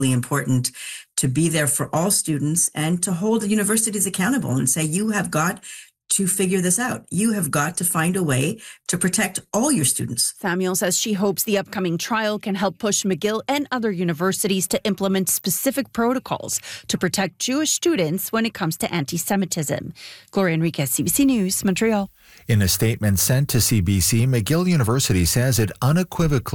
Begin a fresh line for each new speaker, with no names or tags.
important to be there for all students and to hold the universities accountable and say, you have got to figure this out. You have got to find a way to protect all your students.
Samuel says she hopes the upcoming trial can help push McGill and other universities to implement specific protocols to protect Jewish students when it comes to anti-Semitism. Gloria Enriquez, CBC News, Montreal.
In a statement sent to CBC, McGill University says it unequivocally